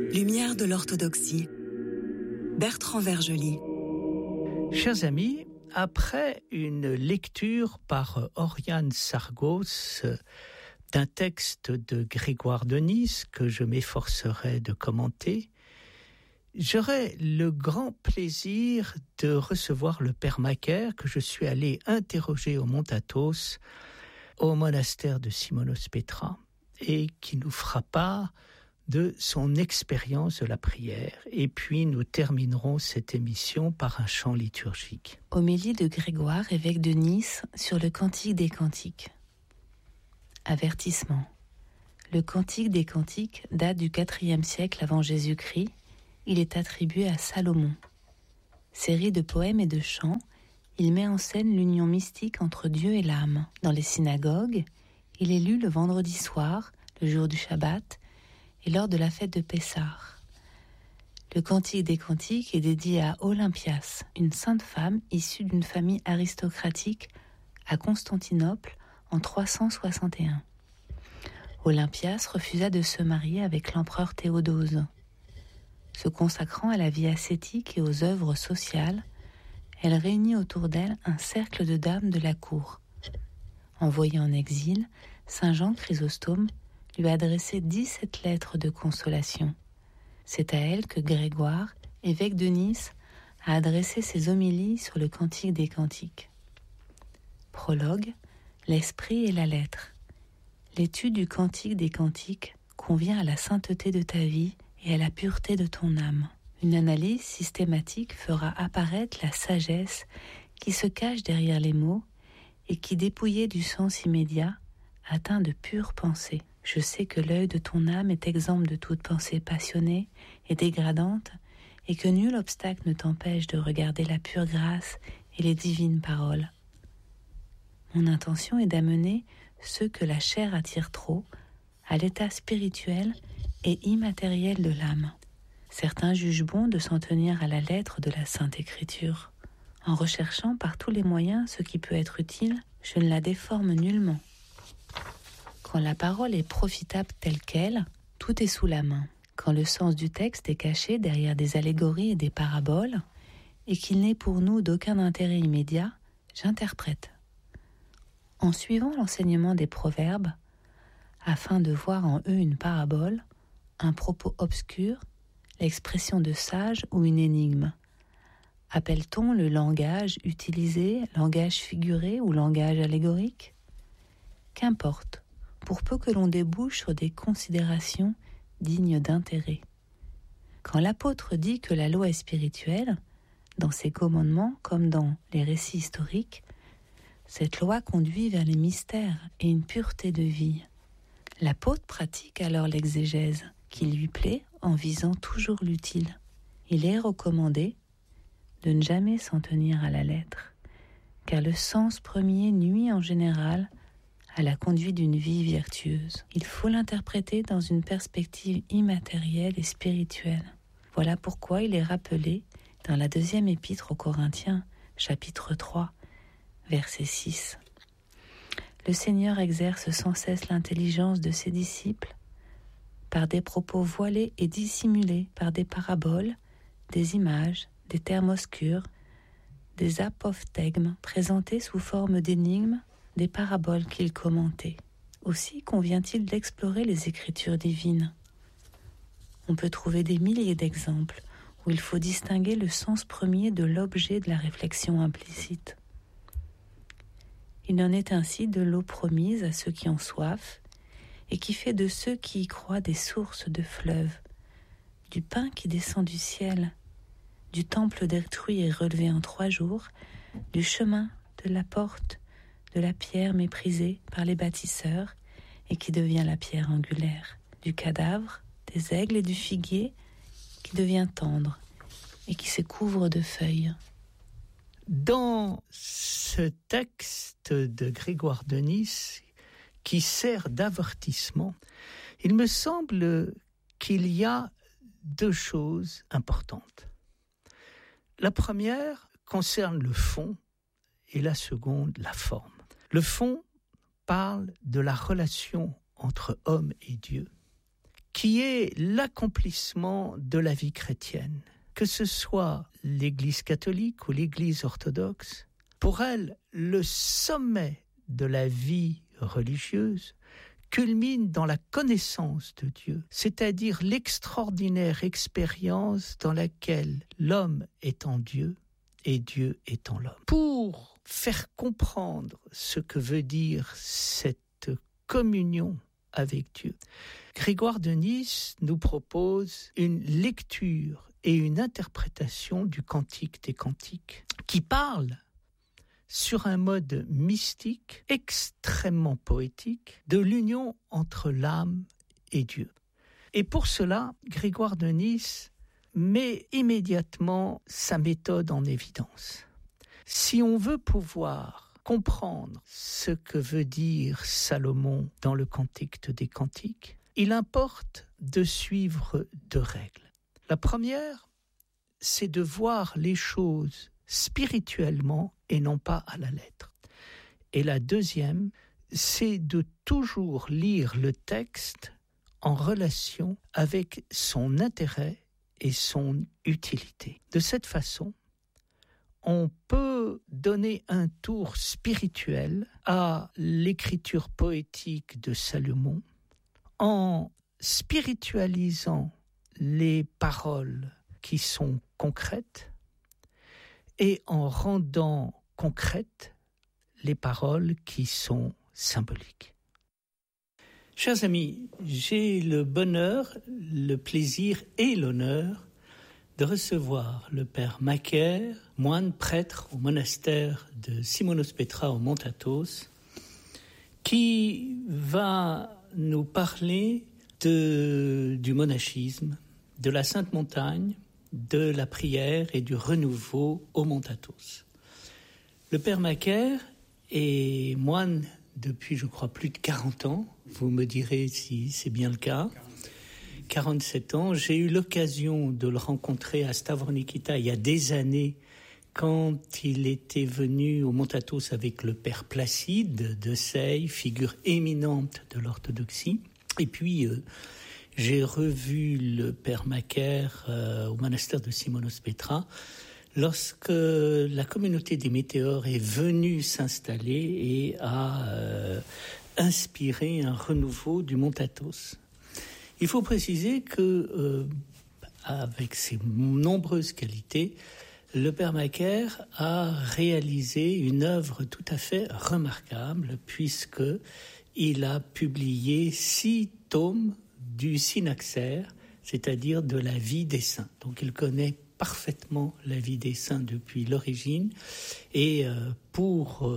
Lumière de l'orthodoxie. Bertrand Vergely. Chers amis, après une lecture par Oriane Sargos d'un texte de Grégoire de Nysse que je m'efforcerai de commenter, j'aurai le grand plaisir de recevoir le père Macaire que je suis allé interroger au Mont Athos, au monastère de Simonos Petra, et qui nous fera part de son expérience de la prière. Et puis nous terminerons cette émission par un chant liturgique. Homélie de Grégoire, évêque de Nice, sur le Cantique des Cantiques. Avertissement. Le Cantique des Cantiques date du IVe siècle avant Jésus-Christ. Il est attribué à Salomon. Série de poèmes et de chants, il met en scène l'union mystique entre Dieu et l'âme. Dans les synagogues, il est lu le vendredi soir, le jour du Shabbat, et lors de la fête de Pessah. Le Cantique des Cantiques est dédié à Olympias, une sainte femme issue d'une famille aristocratique à Constantinople en 361. Olympias refusa de se marier avec l'empereur Théodose. Se consacrant à la vie ascétique et aux œuvres sociales, elle réunit autour d'elle un cercle de dames de la cour. Envoyée en exil, saint Jean Chrysostome lui a adressé 17 lettres de consolation. C'est à elle que Grégoire, évêque de Nice, a adressé ses homélies sur le Cantique des Cantiques. Prologue, l'esprit et la lettre. L'étude du Cantique des Cantiques convient à la sainteté de ta vie et à la pureté de ton âme. Une analyse systématique fera apparaître la sagesse qui se cache derrière les mots et qui, dépouillée du sens immédiat, atteint de pure pensée. Je sais que l'œil de ton âme est exempt de toute pensée passionnée et dégradante, et que nul obstacle ne t'empêche de regarder la pure grâce et les divines paroles. Mon intention est d'amener ceux que la chair attire trop à l'état spirituel et immatériel de l'âme. Certains jugent bon de s'en tenir à la lettre de la Sainte Écriture. En recherchant par tous les moyens ce qui peut être utile, je ne la déforme nullement. Quand la parole est profitable telle qu'elle, tout est sous la main. Quand le sens du texte est caché derrière des allégories et des paraboles, et qu'il n'est pour nous d'aucun intérêt immédiat, j'interprète. En suivant l'enseignement des proverbes, afin de voir en eux une parabole, un propos obscur, l'expression de sage ou une énigme. Appelle-t-on le langage utilisé langage figuré ou langage allégorique ? Qu'importe, pour peu que l'on débouche sur des considérations dignes d'intérêt. Quand l'apôtre dit que la loi est spirituelle, dans ses commandements comme dans les récits historiques, cette loi conduit vers les mystères et une pureté de vie. L'apôtre pratique alors l'exégèse, qui lui plaît en visant toujours l'utile. Il est recommandé de ne jamais s'en tenir à la lettre, car le sens premier nuit en général à la conduite d'une vie vertueuse. Il faut l'interpréter dans une perspective immatérielle et spirituelle. Voilà pourquoi il est rappelé dans la deuxième épître aux Corinthiens, chapitre 3, verset 6. Le Seigneur exerce sans cesse l'intelligence de ses disciples par des propos voilés et dissimulés, par des paraboles, des images, des termes obscurs, des apophthegmes présentés sous forme d'énigmes, des paraboles qu'il commentait. Aussi convient-il d'explorer les Écritures divines. On peut trouver des milliers d'exemples où il faut distinguer le sens premier de l'objet de la réflexion implicite. Il en est ainsi de l'eau promise à ceux qui ont soif et qui fait de ceux qui y croient des sources de fleuves, du pain qui descend du ciel, du temple détruit et relevé en 3 jours, du chemin, de la porte, de la pierre méprisée par les bâtisseurs et qui devient la pierre angulaire, du cadavre, des aigles et du figuier qui devient tendre et qui se couvre de feuilles. Dans ce texte de Grégoire de Nysse, qui sert d'avertissement, il me semble qu'il y a 2 choses importantes. La première concerne le fond et la seconde, la forme. Le fond parle de la relation entre homme et Dieu, qui est l'accomplissement de la vie chrétienne. Que ce soit l'Église catholique ou l'Église orthodoxe, pour elle, le sommet de la vie religieuse culmine dans la connaissance de Dieu, c'est-à-dire l'extraordinaire expérience dans laquelle l'homme est en Dieu et Dieu est en l'homme. Pour faire comprendre ce que veut dire cette communion avec Dieu, Grégoire de Nice nous propose une lecture et une interprétation du Cantique des Cantiques qui parle sur un mode mystique, extrêmement poétique, de l'union entre l'âme et Dieu. Et pour cela, Grégoire de Nice met immédiatement sa méthode en évidence. Si on veut pouvoir comprendre ce que veut dire Salomon dans le Cantique des Cantiques, il importe de suivre deux règles. La première, c'est de voir les choses spirituellement et non pas à la lettre. Et la deuxième, c'est de toujours lire le texte en relation avec son intérêt et son utilité. De cette façon, on peut donner un tour spirituel à l'écriture poétique de Salomon en spiritualisant les paroles qui sont concrètes et en rendant concrètes les paroles qui sont symboliques. Chers amis, j'ai le bonheur, le plaisir et l'honneur de recevoir le père Macaire, moine prêtre au monastère de Simonos Petra au Mont Athos, qui va nous parler du monachisme, de la Sainte Montagne, de la prière et du renouveau au Mont Athos. Le père Macaire est moine depuis, je crois, plus de 40 ans. Vous me direz si c'est bien le cas. 47 ans. J'ai eu l'occasion de le rencontrer à Stavronikita il y a des années quand il était venu au Mont Athos avec le père Placide de Sey, figure éminente de l'orthodoxie. Et puis, j'ai revu le père Macaire au monastère de Simonos Petra lorsque la communauté des météores est venue s'installer et a inspiré un renouveau du Mont Athos. Il faut préciser que, avec ses nombreuses qualités, le père Macaire a réalisé une œuvre tout à fait remarquable puisqu'il a publié 6 tomes du Synaxaire, c'est-à-dire de la vie des saints. Donc il connaît parfaitement la vie des saints depuis l'origine et pour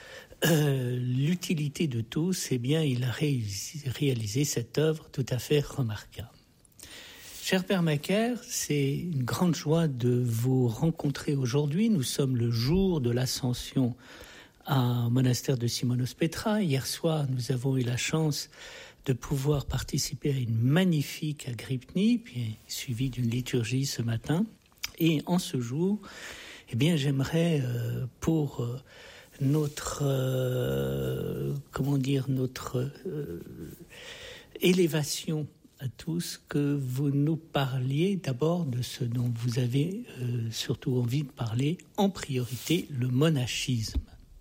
l'utilité de tous, eh bien, il a réalisé cette œuvre tout à fait remarquable. Cher père Macaire, c'est une grande joie de vous rencontrer aujourd'hui. Nous sommes le jour de l'ascension au monastère de Simonos Petra. Hier soir, nous avons eu la chance de pouvoir participer à une magnifique Agrypnie, puis suivie d'une liturgie ce matin. Et en ce jour, eh bien, j'aimerais pour notre élévation à tous, que vous nous parliez d'abord de ce dont vous avez surtout envie de parler, en priorité le monachisme.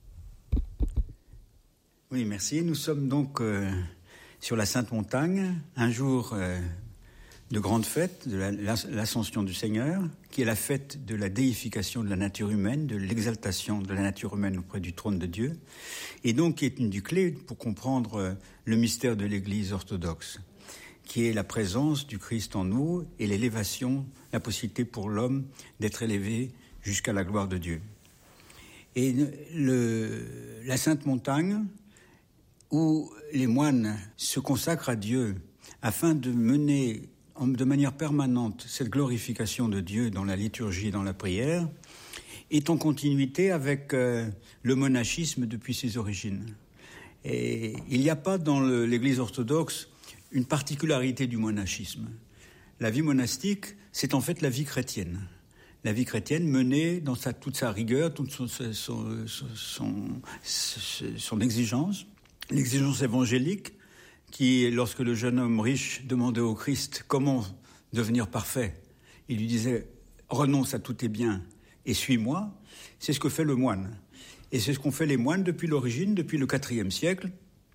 Oui, merci. Nous sommes donc sur la Sainte Montagne, un jour de grande fête, de l'Ascension du Seigneur, qui est la fête de la déification de la nature humaine, de l'exaltation de la nature humaine auprès du trône de Dieu, et donc qui est une des clés pour comprendre le mystère de l'Église orthodoxe, qui est la présence du Christ en nous et l'élévation, la possibilité pour l'homme d'être élevé jusqu'à la gloire de Dieu. Et la Sainte Montagne, où les moines se consacrent à Dieu afin de mener de manière permanente cette glorification de Dieu dans la liturgie et dans la prière, est en continuité avec le monachisme depuis ses origines. Et il n'y a pas dans l'Église orthodoxe une particularité du monachisme. La vie monastique, c'est en fait la vie chrétienne. La vie chrétienne menée dans toute sa rigueur, toute son exigence, l'exigence évangélique qui, lorsque le jeune homme riche demandait au Christ comment devenir parfait, il lui disait « renonce à tous tes biens et suis-moi », c'est ce que fait le moine. Et c'est ce qu'ont fait les moines depuis l'origine, depuis le IVe siècle,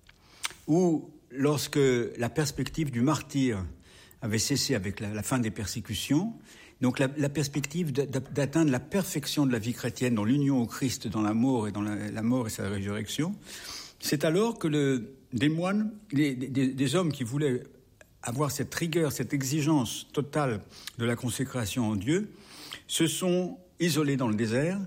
où lorsque la perspective du martyr avait cessé avec la fin des persécutions, donc la perspective d'atteindre la perfection de la vie chrétienne dans l'union au Christ, dans la mort et dans la mort et sa résurrection, c'est alors que des moines, des hommes qui voulaient avoir cette rigueur, cette exigence totale de la consécration en Dieu, se sont isolés dans le désert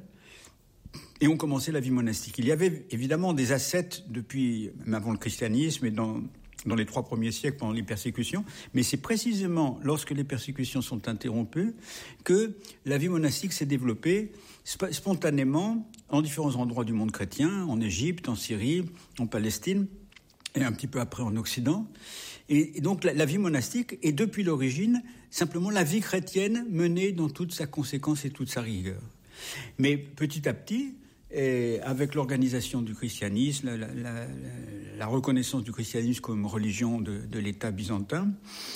et ont commencé la vie monastique. Il y avait évidemment des ascètes depuis, même avant le christianisme et dans les 3 premiers siècles pendant les persécutions, mais c'est précisément lorsque les persécutions sont interrompues que la vie monastique s'est développée spontanément en différents endroits du monde chrétien, en Égypte, en Syrie, en Palestine et un petit peu après en Occident. Et donc la vie monastique est depuis l'origine simplement la vie chrétienne menée dans toute sa conséquence et toute sa rigueur. Mais petit à petit, avec l'organisation du christianisme, la reconnaissance du christianisme comme religion de l'État byzantin,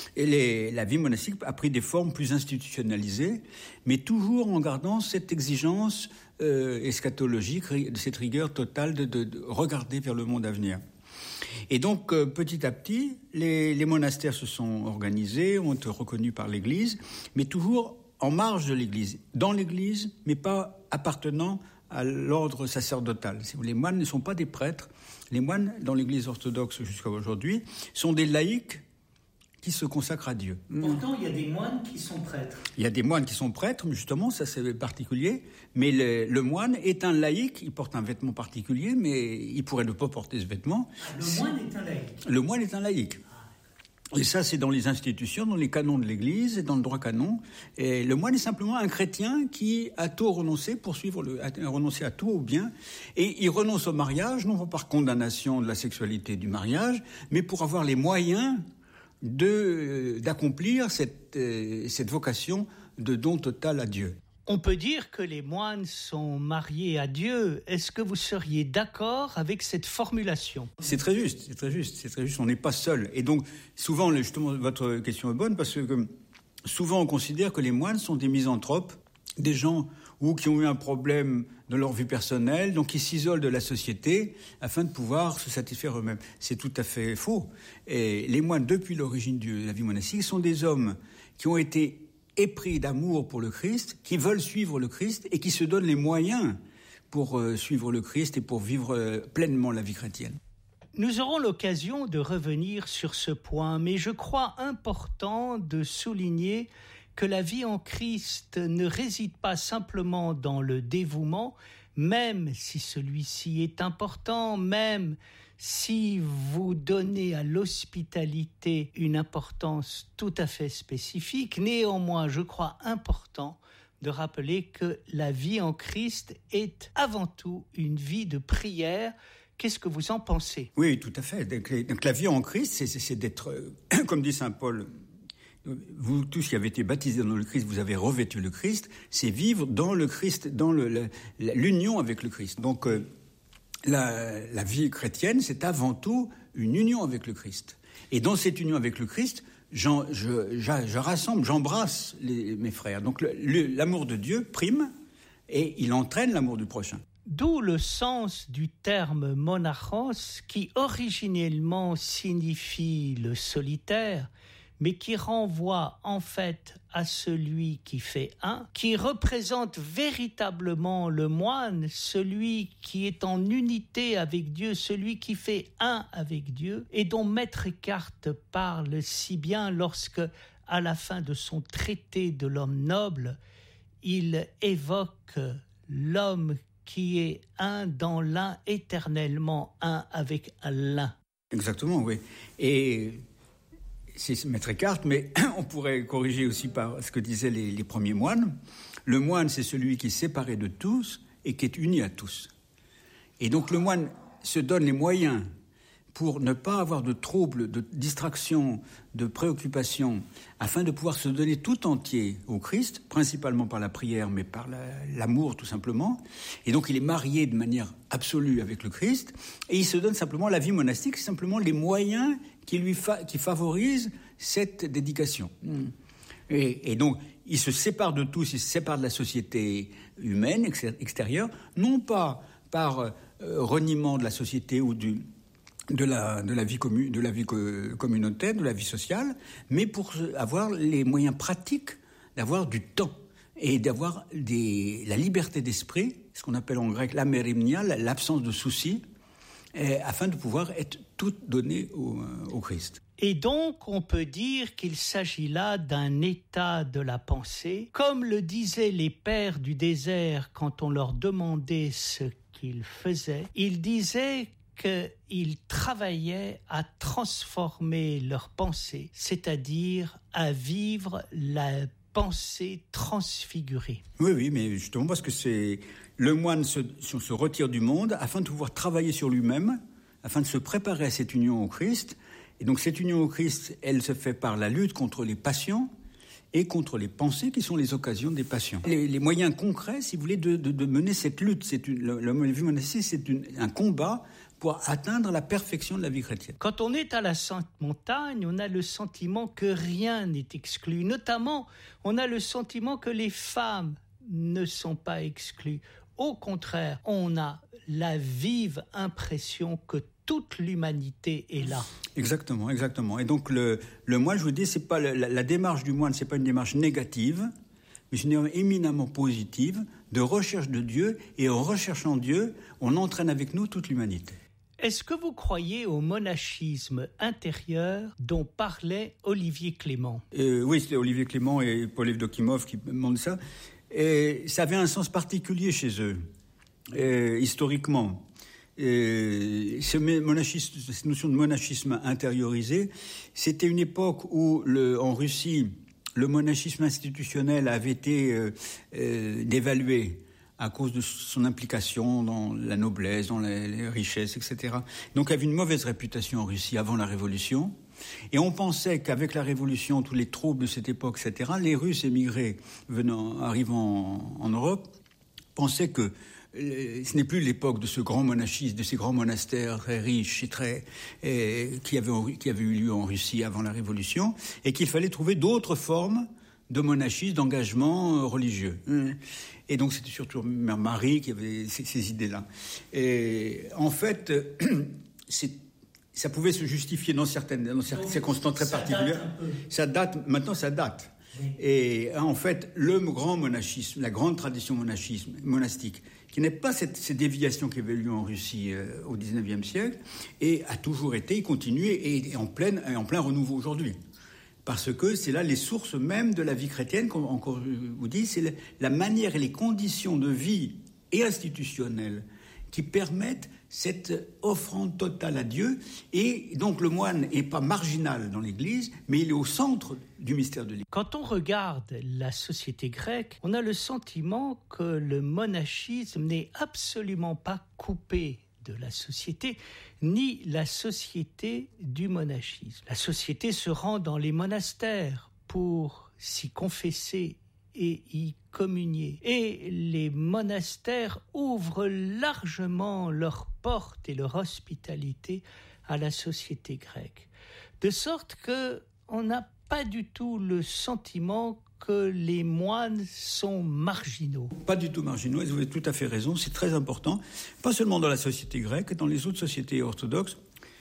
la vie monastique a pris des formes plus institutionnalisées, mais toujours en gardant cette exigence eschatologique, cette rigueur totale de regarder vers le monde à venir. Et donc, petit à petit, les monastères se sont organisés, ont été reconnus par l'Église, mais toujours en marge de l'Église, dans l'Église, mais pas appartenant à l'ordre sacerdotal. Les moines ne sont pas des prêtres. Les moines, dans l'Église orthodoxe jusqu'à aujourd'hui, sont des laïcs qui se consacrent à Dieu. Pourtant, il y a des moines qui sont prêtres. Il y a des moines qui sont prêtres, justement, ça c'est particulier. Mais le moine est un laïc, il porte un vêtement particulier, mais il pourrait ne pas porter ce vêtement. Le moine est un laïc. Le moine est un laïc. Et ça, c'est dans les institutions, dans les canons de l'Église et dans le droit canon. Et le moine est simplement un chrétien qui a tout renoncé pour renoncer à tout au bien. Et il renonce au mariage, non pas par condamnation de la sexualité du mariage, mais pour avoir les moyens d'accomplir cette vocation de don total à Dieu. On peut dire que les moines sont mariés à Dieu. Est-ce que vous seriez d'accord avec cette formulation ? C'est très juste. On n'est pas seul. Et donc, souvent, justement, votre question est bonne parce que souvent on considère que les moines sont des misanthropes, des gens qui ont eu un problème dans leur vie personnelle, donc qui s'isolent de la société afin de pouvoir se satisfaire eux-mêmes. C'est tout à fait faux. Et les moines, depuis l'origine de la vie monastique, sont des hommes qui ont été épris d'amour pour le Christ, qui veulent suivre le Christ et qui se donnent les moyens pour suivre le Christ et pour vivre pleinement la vie chrétienne. Nous aurons l'occasion de revenir sur ce point, mais je crois important de souligner que la vie en Christ ne réside pas simplement dans le dévouement, même si celui-ci est important, même si vous donnez à l'hospitalité une importance tout à fait spécifique. Néanmoins, je crois important de rappeler que la vie en Christ est avant tout une vie de prière. Qu'est-ce que vous en pensez ? Oui, tout à fait. Donc la vie en Christ, c'est d'être, comme dit saint Paul, vous tous qui avez été baptisés dans le Christ, vous avez revêtu le Christ, c'est vivre dans le Christ, dans l'union avec le Christ. Donc la vie chrétienne, c'est avant tout une union avec le Christ. Et dans cette union avec le Christ, je rassemble, j'embrasse mes frères. Donc l'amour de Dieu prime et il entraîne l'amour du prochain. D'où le sens du terme monachos qui originellement signifie le solitaire, mais qui renvoie en fait à celui qui fait un, qui représente véritablement le moine, celui qui est en unité avec Dieu, celui qui fait un avec Dieu, et dont Maître Eckhart parle si bien lorsque, à la fin de son traité de l'homme noble, il évoque l'homme qui est un dans l'un, éternellement un avec l'un. Exactement, oui. Et c'est Maître Eckhart, mais on pourrait corriger aussi par ce que disaient les premiers moines. Le moine, c'est celui qui est séparé de tous et qui est uni à tous. Et donc le moine se donne les moyens pour ne pas avoir de troubles, de distractions, de préoccupations, afin de pouvoir se donner tout entier au Christ, principalement par la prière, mais par l'amour tout simplement. Et donc il est marié de manière absolue avec le Christ, et il se donne simplement la vie monastique, c'est simplement les moyens qui favorise cette dédication. Et donc, il se sépare de tous, il se sépare de la société humaine extérieure, non pas par reniement de la société ou de la vie communautaire, de la vie sociale, mais pour avoir les moyens pratiques d'avoir du temps et d'avoir la liberté d'esprit, ce qu'on appelle en grec l'amérimnia, l'absence de soucis, afin de pouvoir être tout donné au Christ. Et donc, on peut dire qu'il s'agit là d'un état de la pensée, comme le disaient les pères du désert quand on leur demandait ce qu'ils faisaient. Ils disaient qu'ils travaillaient à transformer leur pensée, c'est-à-dire à vivre la pensée transfigurée. Oui, mais justement parce que le moine se retire du monde afin de pouvoir travailler sur lui-même, afin de se préparer à cette union au Christ. Et donc cette union au Christ, elle se fait par la lutte contre les passions et contre les pensées qui sont les occasions des passions. Les moyens concrets, si vous voulez, de mener cette lutte, la vie monastique, c'est un combat pour atteindre la perfection de la vie chrétienne. Quand on est à la Sainte Montagne, on a le sentiment que rien n'est exclu. Notamment, on a le sentiment que les femmes ne sont pas exclues. Au contraire, on a la vive impression que toute l'humanité est là. Exactement. Et donc le moine, je vous dis, c'est pas la démarche du moine, c'est pas une démarche négative, mais c'est une démarche éminemment positive de recherche de Dieu, et en recherchant Dieu, on entraîne avec nous toute l'humanité. Est-ce que vous croyez au monachisme intérieur dont parlait Olivier Clément ? Oui, c'était Olivier Clément et Paul Evdokimov qui demandent ça. Et ça avait un sens particulier chez eux, historiquement. Cette notion de monachisme intériorisé, c'était une époque où, en Russie, le monachisme institutionnel avait été dévalué à cause de son implication dans la noblesse, dans les richesses, etc. Donc il y avait une mauvaise réputation en Russie avant la Révolution. Et on pensait qu'avec la Révolution, tous les troubles de cette époque, etc., les Russes émigrés arrivant en Europe pensaient que ce n'est plus l'époque de ce grand monachisme, de ces grands monastères très riches et qui avaient eu lieu en Russie avant la Révolution, et qu'il fallait trouver d'autres formes de monachisme, d'engagement religieux. Et donc c'était surtout Mère Marie qui avait ces idées-là. Et en fait, ça pouvait se justifier dans certaines circonstances très particulières. Maintenant ça date. Oui. Et en fait, le grand monachisme, la grande tradition monastique, qui n'est pas cette déviation qui avait lieu en Russie au XIXe siècle, et a toujours été, continue, et en plein renouveau aujourd'hui. Parce que c'est là les sources même de la vie chrétienne, comme encore je vous dis, c'est la manière et les conditions de vie et institutionnelles qui permettent cette offrande totale à Dieu. Et donc le moine n'est pas marginal dans l'Église, mais il est au centre du mystère de l'Église. Quand on regarde la société grecque, on a le sentiment que le monachisme n'est absolument pas coupé de la société, ni la société du monachisme. La société se rend dans les monastères pour s'y confesser et y communier. Et les monastères ouvrent largement leurs portes et leur hospitalité à la société grecque. De sorte qu'on n'a pas du tout le sentiment que les moines sont marginaux. Pas du tout marginaux, et vous avez tout à fait raison, c'est très important, pas seulement dans la société grecque, dans les autres sociétés orthodoxes,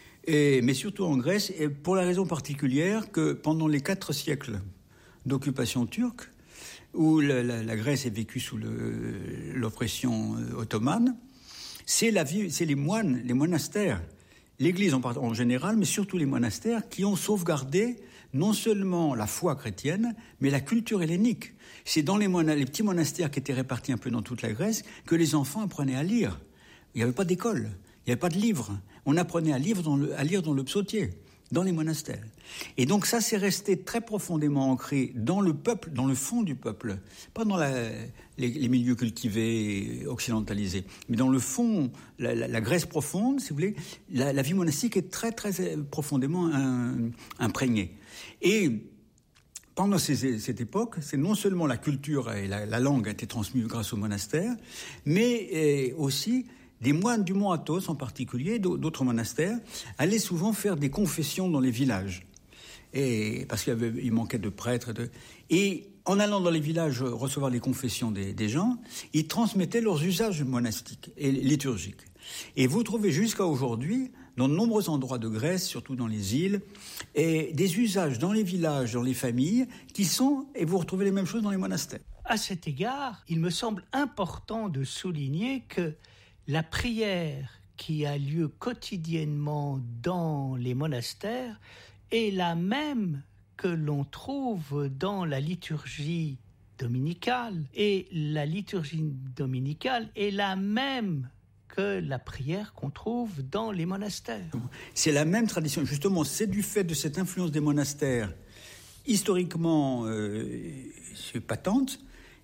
mais surtout en Grèce, et pour la raison particulière que pendant les 4 siècles d'occupation turque, où la Grèce est vécue sous l'oppression ottomane, c'est les moines, les monastères, l'Église en général, mais surtout les monastères, qui ont sauvegardé non seulement la foi chrétienne, mais la culture hellénique. C'est dans les petits monastères qui étaient répartis un peu dans toute la Grèce que les enfants apprenaient à lire. Il n'y avait pas d'école, il n'y avait pas de livre. On apprenait à lire dans le psautier, dans les monastères. Et donc ça, c'est resté très profondément ancré dans le peuple, dans le fond du peuple, pas dans les milieux cultivés et occidentalisés, mais dans le fond, la Grèce profonde, si vous voulez, la vie monastique est très, très profondément imprégnée. Et pendant cette époque, c'est non seulement la culture et la langue a été transmise grâce au monastère, mais aussi des moines du mont Athos en particulier, d'autres monastères, allaient souvent faire des confessions dans les villages. Et parce qu'il manquait de prêtres. Et en allant dans les villages recevoir les confessions des gens, ils transmettaient leurs usages monastiques et liturgiques. Et vous trouvez jusqu'à aujourd'hui, dans de nombreux endroits de Grèce, surtout dans les îles, et des usages dans les villages, dans les familles, et vous retrouvez les mêmes choses dans les monastères. À cet égard, il me semble important de souligner que la prière qui a lieu quotidiennement dans les monastères est la même que l'on trouve dans la liturgie dominicale. Et la liturgie dominicale est la même que la prière qu'on trouve dans les monastères. C'est la même tradition. Justement, c'est du fait de cette influence des monastères historiquement patente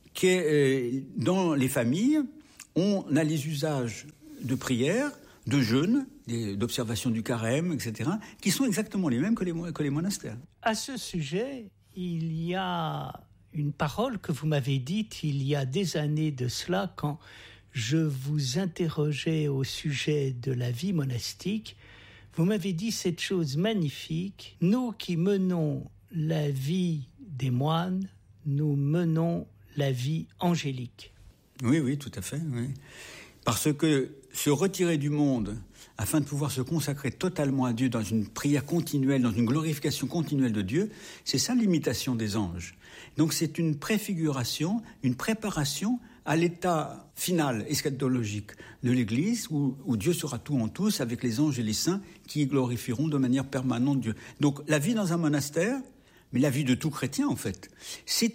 que dans les familles, on a les usages de prière, de jeûne, d'observation du carême, etc., qui sont exactement les mêmes que les monastères. À ce sujet, il y a une parole que vous m'avez dite il y a des années de cela, quand je vous interrogeais au sujet de la vie monastique. Vous m'avez dit cette chose magnifique: nous qui menons la vie des moines, nous menons la vie angélique. Oui, tout à fait. Oui. Parce que se retirer du monde afin de pouvoir se consacrer totalement à Dieu dans une prière continuelle, dans une glorification continuelle de Dieu, c'est ça l'imitation des anges. Donc c'est une préfiguration, une préparation à l'état final eschatologique de l'Église, où Dieu sera tout en tous, avec les anges et les saints qui glorifieront de manière permanente Dieu. Donc la vie dans un monastère, mais la vie de tout chrétien en fait, c'est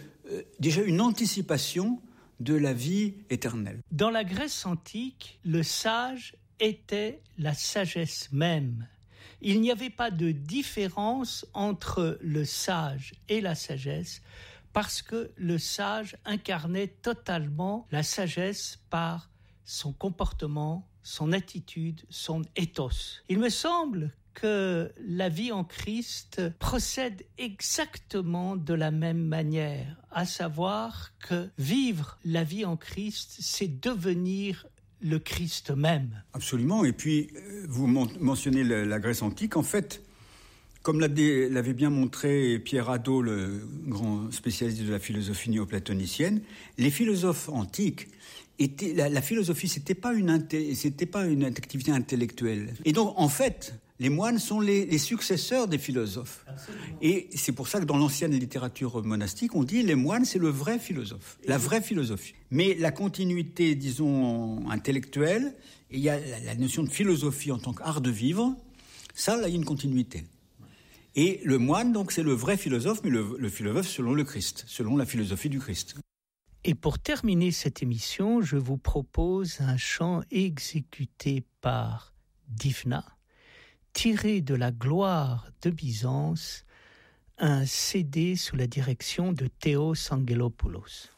déjà une anticipation de la vie éternelle. Dans la Grèce antique, le sage était la sagesse même. Il n'y avait pas de différence entre le sage et la sagesse, parce que le sage incarnait totalement la sagesse par son comportement, son attitude, son ethos. Il me semble que la vie en Christ procède exactement de la même manière, à savoir que vivre la vie en Christ, c'est devenir le Christ même. Absolument, et puis vous mentionnez la Grèce antique, en fait, comme l'avait bien montré Pierre Hadot, le grand spécialiste de la philosophie néoplatonicienne, les philosophes antiques, la philosophie, c'était pas une activité intellectuelle. Et donc, en fait, les moines sont les successeurs des philosophes. Absolument. Et c'est pour ça que dans l'ancienne littérature monastique, on dit les moines, c'est le vrai philosophe, la vraie philosophie. Mais la continuité, disons, intellectuelle, et il y a la notion de philosophie en tant qu'art de vivre, ça, là, il y a une continuité. Et le moine, donc, c'est le vrai philosophe, mais le philosophe selon le Christ, selon la philosophie du Christ. Et pour terminer cette émission, je vous propose un chant exécuté par Divna, tiré de la gloire de Byzance, un CD sous la direction de Théos Angelopoulos.